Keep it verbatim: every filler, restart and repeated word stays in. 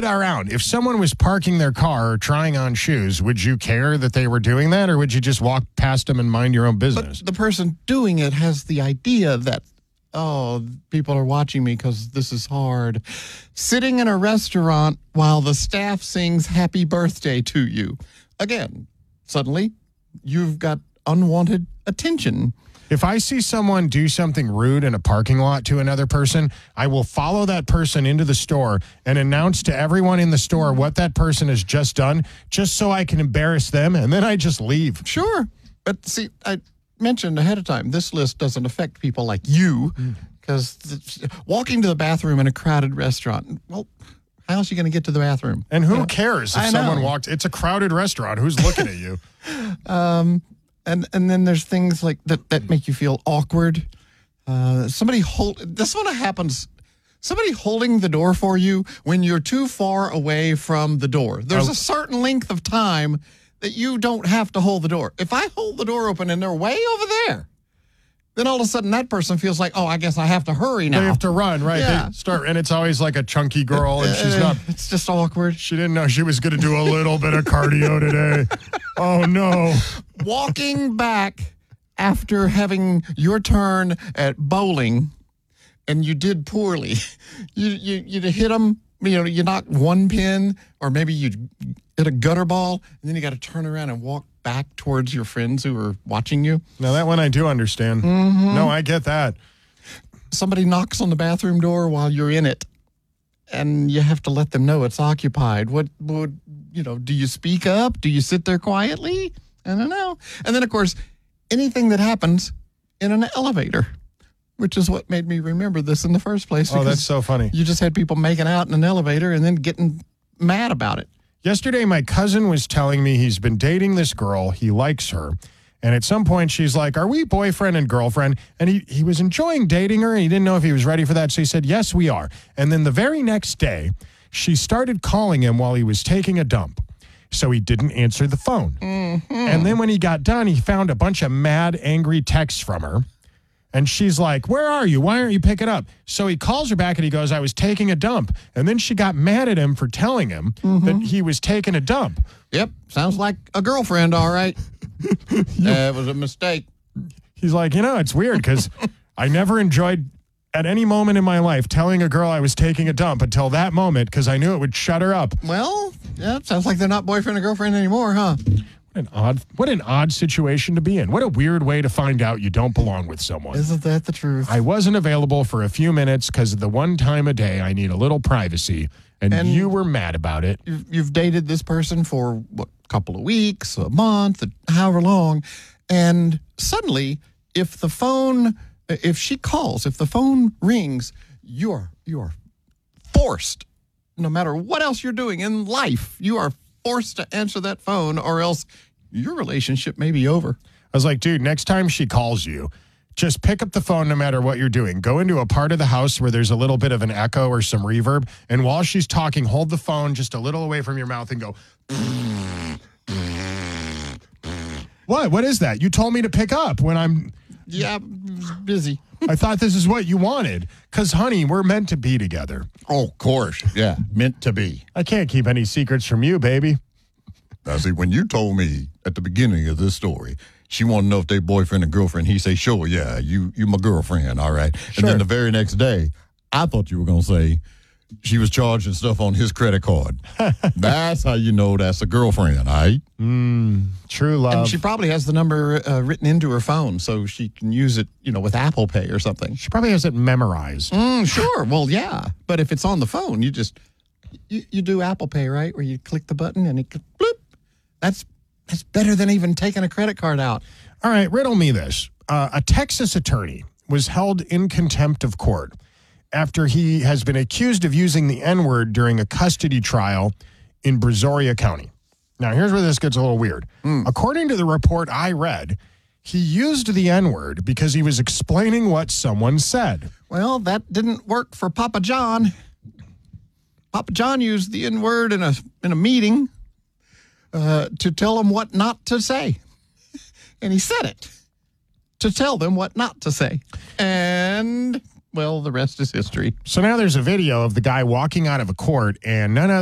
it around. If someone was parking their car or trying on shoes, would you care that they were doing that, or would you just walk past them and mind your own business? But the person doing it has the idea that, oh, people are watching me because this is hard. Sitting in a restaurant while the staff sings happy birthday to you. Again, suddenly you've got unwanted attention. If I see someone do something rude in a parking lot to another person, I will follow that person into the store and announce to everyone in the store what that person has just done, just so I can embarrass them, and then I just leave. Sure. But see, I mentioned ahead of time, this list doesn't affect people like you, because walking to the bathroom in a crowded restaurant, well, how else are you going to get to the bathroom? And who cares if I someone know. walked? It's a crowded restaurant. Who's looking at you? Um, and and then there's things like that that make you feel awkward. Uh, somebody hold this one happens. Somebody holding the door for you when you're too far away from the door. There's Oh. a certain length of time that you don't have to hold the door. If I hold the door open and they're way over there, then all of a sudden that person feels like, oh, I guess I have to hurry now. They have to run, right? Yeah. They start, and it's always like a chunky girl, and she's not. It's just awkward. She didn't know she was going to do a little bit of cardio today. Oh no! Walking back after having your turn at bowling, and you did poorly. You you you hit them. You know, you knocked one pin, or maybe you hit a gutter ball, and then you got to turn around and walk back towards your friends who are watching you. Now that one I do understand. Mm-hmm. No, I get that. Somebody knocks on the bathroom door while you're in it, and you have to let them know it's occupied. What would, you know, do you speak up? Do you sit there quietly? I don't know. And then, of course, anything that happens in an elevator, which is what made me remember this in the first place. Oh, that's because so funny. You just had people making out in an elevator and then getting mad about it. Yesterday, my cousin was telling me he's been dating this girl. He likes her. And at some point, she's like, are we boyfriend and girlfriend? And he, he was enjoying dating her, and he didn't know if he was ready for that. So he said, yes, we are. And then the very next day, she started calling him while he was taking a dump. So he didn't answer the phone. Mm-hmm. And then when he got done, he found a bunch of mad, angry texts from her. And she's like, where are you? Why aren't you picking up? So he calls her back and he goes, I was taking a dump. And then she got mad at him for telling him mm-hmm. that he was taking a dump. Yep. Sounds like a girlfriend, all right. That was a mistake. He's like, you know, it's weird because I never enjoyed at any moment in my life telling a girl I was taking a dump until that moment because I knew it would shut her up. Well, yeah, it sounds like they're not boyfriend and girlfriend anymore, huh? An odd, what an odd situation to be in. What a weird way to find out you don't belong with someone. Isn't that the truth? I wasn't available for a few minutes because of the one time a day I need a little privacy, and, And you were mad about it. You've, you've dated this person for, what, a couple of weeks, a month, however long, and suddenly, if the phone, if she calls, if the phone rings, you're, you're forced, no matter what else you're doing in life, you are forced to answer that phone, or else your relationship may be over. I was like, dude, next time she calls you, just pick up the phone no matter what you're doing. Go into a part of the house where there's a little bit of an echo or some reverb, and while she's talking, hold the phone just a little away from your mouth and go, what? What is that? You told me to pick up when I'm... Yeah, busy. I thought this is what you wanted. Because, honey, we're meant to be together. Oh, of course. Yeah, meant to be. I can't keep any secrets from you, baby. Now, see, when you told me at the beginning of this story, she wanted to know if they boyfriend and girlfriend, he say, sure, yeah, you you my girlfriend, all right. Sure. And then the very next day, I thought you were going to say she was charging stuff on his credit card. That's how you know that's a girlfriend, all right? Mm, true love. And she probably has the number uh, written into her phone so she can use it, you know, with Apple Pay or something. She probably has it memorized. Mm, sure. Well, yeah. But if it's on the phone, you just, you, you do Apple Pay, right? Where you click the button and it, bloop. That's, that's better than even taking a credit card out. All right, riddle me this. Uh, a Texas attorney was held in contempt of court after he has been accused of using the N-word during a custody trial in Brazoria County. Now, here's where this gets a little weird. Mm. According to the report I read, he used the N-word because he was explaining what someone said. Well, that didn't work for Papa John. Papa John used the N-word in a in a meeting uh, to tell them what not to say. And he said it to tell them what not to say. And, well, the rest is history. So now there's a video of the guy walking out of a court, and none of